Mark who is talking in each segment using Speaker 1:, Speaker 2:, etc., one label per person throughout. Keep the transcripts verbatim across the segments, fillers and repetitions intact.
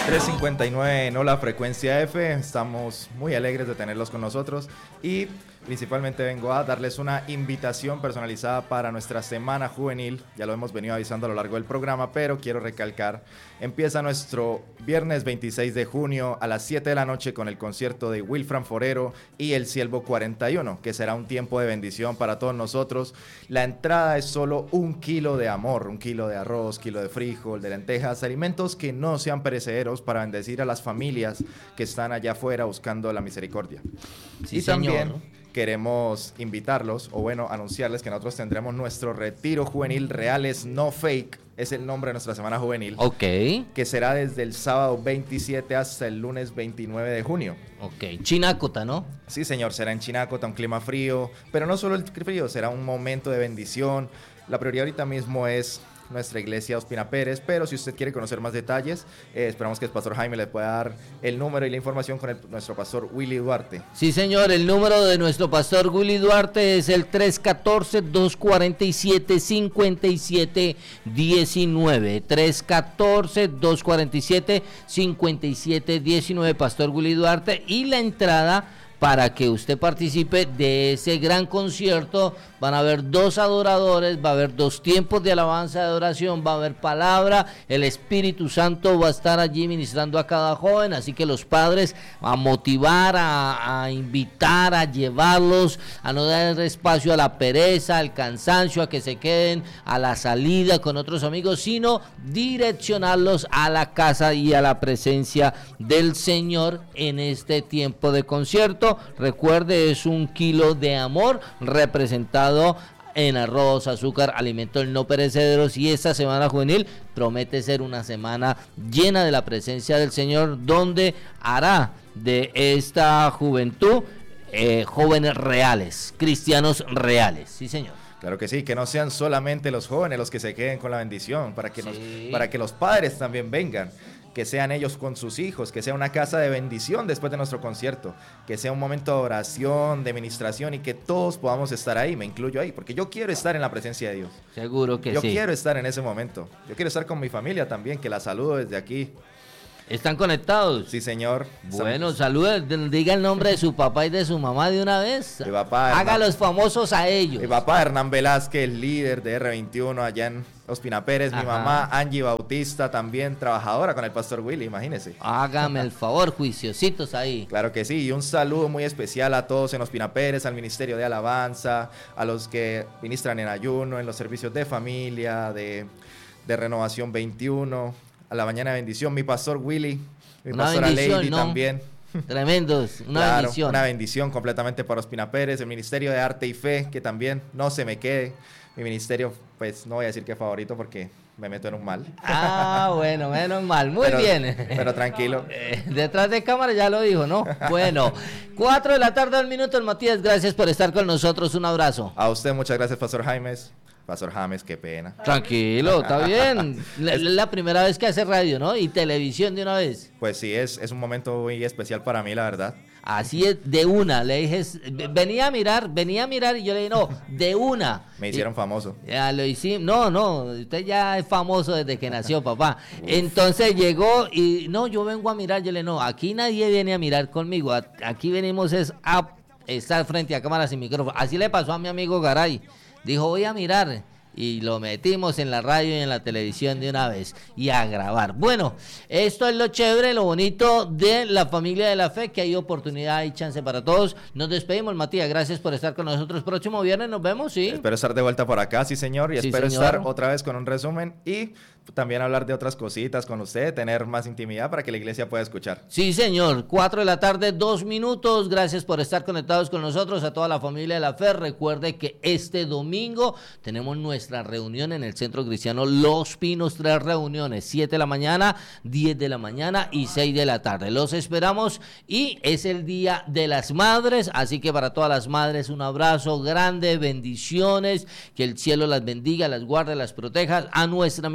Speaker 1: tres cincuenta y nueve en Hola Frecuencia F, estamos muy alegres de tenerlos con nosotros y principalmente vengo a darles una invitación personalizada para nuestra semana juvenil. Ya lo hemos venido avisando a lo largo del programa, pero quiero recalcar, empieza nuestro viernes veintiséis de junio a las siete de la noche con el concierto de Wilfran Forero y El Ciervo cuarenta y uno, que será un tiempo de bendición para todos nosotros. La entrada es solo un kilo de amor, un kilo de arroz, kilo de frijol, de lentejas, alimentos que no sean perecederos para bendecir a las familias que están allá afuera buscando la misericordia.
Speaker 2: Sí,
Speaker 1: y
Speaker 2: señor.
Speaker 1: también queremos invitarlos, o bueno, anunciarles que nosotros tendremos nuestro retiro juvenil Reales No Fake, es el nombre de nuestra semana juvenil.
Speaker 2: Ok.
Speaker 1: Que será desde el sábado veintisiete hasta el lunes veintinueve de junio.
Speaker 2: Ok, Chinácota, ¿no?
Speaker 1: Sí, señor, será en Chinácota, un clima frío, pero no solo el frío, será un momento de bendición. La prioridad ahorita mismo es nuestra iglesia Ospina Pérez, pero si usted quiere conocer más detalles, eh, esperamos que el pastor Jaime le pueda dar el número y la información con el, nuestro pastor Willy Duarte.
Speaker 2: Sí, señor, el número de nuestro pastor Willy Duarte es el tres uno cuatro, dos cuatro siete, cinco siete uno nueve. tres uno cuatro, dos cuatro siete, cinco siete uno nueve, pastor Willy Duarte, y la entrada para que usted participe de ese gran concierto. Van a haber dos adoradores, va a haber dos tiempos de alabanza, de adoración, va a haber palabra, el Espíritu Santo va a estar allí ministrando a cada joven, así que los padres a motivar, a, a invitar, a llevarlos, a no dar espacio a la pereza, al cansancio, a que se queden a la salida con otros amigos, sino direccionarlos a la casa y a la presencia del Señor en este tiempo de concierto. Recuerde, es un kilo de amor representado en arroz, azúcar, alimentos no perecederos, y esta semana juvenil promete ser una semana llena de la presencia del Señor, donde hará de esta juventud eh, jóvenes reales, cristianos reales. Sí, señor.
Speaker 1: Claro que sí, que no sean solamente los jóvenes los que se queden con la bendición, para que,
Speaker 2: Sí.
Speaker 1: nos, para que los padres también vengan, que sean ellos con sus hijos, que sea una casa de bendición después de nuestro concierto, que sea un momento de oración, de ministración, y que todos podamos estar ahí, me incluyo ahí, porque yo quiero estar en la presencia de Dios.
Speaker 2: Seguro que
Speaker 1: yo
Speaker 2: sí.
Speaker 1: Yo quiero estar en ese momento, yo quiero estar con mi familia también, que la saludo desde aquí.
Speaker 2: ¿Están conectados?
Speaker 1: Sí, señor.
Speaker 2: Bueno, saludos, diga el nombre de su papá y de su mamá de una vez.
Speaker 1: Mi papá,
Speaker 2: hágalos famosos a ellos.
Speaker 1: Mi papá Hernán Velázquez, líder de R veintiuno allá en Ospina Pérez. Ajá. Mi mamá Angie Bautista, también trabajadora con el pastor Willy, imagínese.
Speaker 2: Hágame el favor, juiciositos ahí.
Speaker 1: Claro que sí, y un saludo muy especial a todos en Ospina Pérez, al Ministerio de Alabanza, a los que ministran en ayuno, en los servicios de familia, de, de Renovación veintiuno, a la Mañana de Bendición, mi pastor Willy, mi
Speaker 2: una
Speaker 1: pastora Lady,
Speaker 2: ¿no?
Speaker 1: también.
Speaker 2: Tremendos, una
Speaker 1: claro,
Speaker 2: bendición.
Speaker 1: Una bendición completamente para Ospina Pérez, el Ministerio de Arte y Fe, que también no se me quede. Mi ministerio, pues no voy a decir que es favorito porque me meto en un mal.
Speaker 2: Ah, bueno, menos mal, muy
Speaker 1: pero,
Speaker 2: bien.
Speaker 1: Pero tranquilo.
Speaker 2: Eh, detrás de cámara ya lo dijo, ¿no? Bueno, cuatro de la tarde, al minuto, el Matías, gracias por estar con nosotros, un abrazo.
Speaker 1: A usted muchas gracias, Pastor Jaimes. Pastor James, qué pena.
Speaker 2: Tranquilo, está bien. La, es la primera vez que hace radio, ¿no? Y televisión de una vez.
Speaker 1: Pues sí, es, es un momento muy especial para mí, la verdad.
Speaker 2: Así es, de una. Le dije, venía a mirar, venía a mirar y yo le dije, no, de una.
Speaker 1: Me hicieron
Speaker 2: y,
Speaker 1: famoso.
Speaker 2: Ya lo hicimos. No, no, usted ya es famoso desde que nació, papá. Entonces llegó y, no, yo vengo a mirar. Yo le dije, no, aquí nadie viene a mirar conmigo. Aquí venimos es a estar frente a cámaras y micrófonos. Así le pasó a mi amigo Garay. Dijo, voy a mirar, y lo metimos en la radio y en la televisión de una vez, y a grabar. Bueno, esto es lo chévere, lo bonito de la familia de la fe, que hay oportunidad y chance para todos. Nos despedimos, Matías, gracias por estar con nosotros. Próximo viernes nos vemos, ¿sí?
Speaker 1: Espero estar de vuelta por acá, sí señor, y
Speaker 2: sí,
Speaker 1: espero
Speaker 2: señor.
Speaker 1: estar otra vez con un resumen y también hablar de otras cositas con usted, tener más intimidad para que la iglesia pueda escuchar.
Speaker 2: Sí, señor. Cuatro de la tarde, dos minutos. Gracias por estar conectados con nosotros, a toda la familia de la fe. Recuerde que este domingo tenemos nuestra reunión en el Centro Cristiano Los Pinos, tres reuniones, siete de la mañana, diez de la mañana y seis de la tarde. Los esperamos y es el Día de las Madres, así que para todas las madres un abrazo grande, bendiciones, que el cielo las bendiga, las guarde, las proteja. A nuestra misionera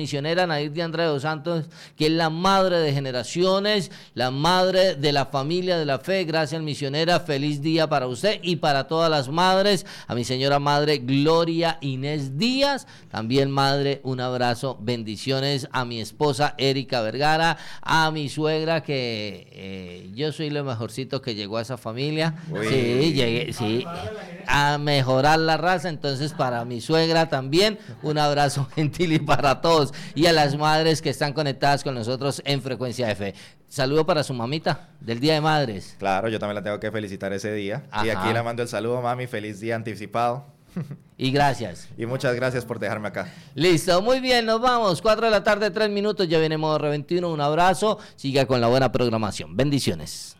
Speaker 2: señora Nair de Andrés dos Santos, que es la madre de generaciones, la madre de la familia de la fe. Gracias, misionera, feliz día para usted y para todas las madres. A mi señora madre Gloria Inés Díaz, también madre, un abrazo, bendiciones. A mi esposa Erika Vergara, a mi suegra, que eh, yo soy lo mejorcito que llegó a esa familia. Uy. Sí, llegué, sí, a mejorar la raza. Entonces, para mi suegra también, un abrazo gentil y para todos, y a las madres que están conectadas con nosotros en Frecuencia F. Saludo para su mamita del Día de Madres.
Speaker 1: Claro, yo también la tengo que felicitar ese día. Ajá. Y aquí le mando el saludo, mami, feliz día anticipado.
Speaker 2: Y gracias.
Speaker 1: Y muchas gracias por dejarme acá.
Speaker 2: Listo, muy bien, nos vamos. cuatro de la tarde, tres minutos, ya viene Modo R veintiuno. Un abrazo, siga con la buena programación. Bendiciones.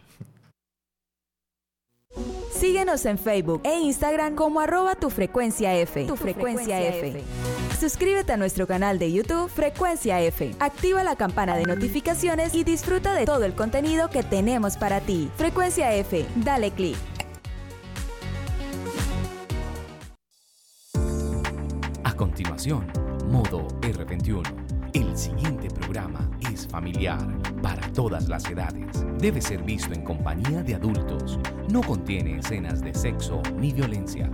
Speaker 3: Síguenos en Facebook e Instagram como arroba tu frecuencia F. Tu frecuencia F. Suscríbete a nuestro canal de YouTube Frecuencia F. Activa la campana de notificaciones y disfruta de todo el contenido que tenemos para ti. Frecuencia F, dale clic.
Speaker 4: A continuación, Modo R veintiuno. El siguiente programa es familiar para todas las edades. Debe ser visto en compañía de adultos. No contiene escenas de sexo ni violencia.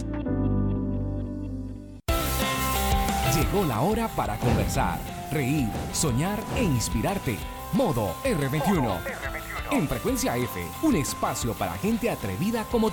Speaker 4: Llegó la hora para conversar, reír, soñar e inspirarte. Modo R veintiuno. En Frecuencia F, un espacio para gente atrevida como tú.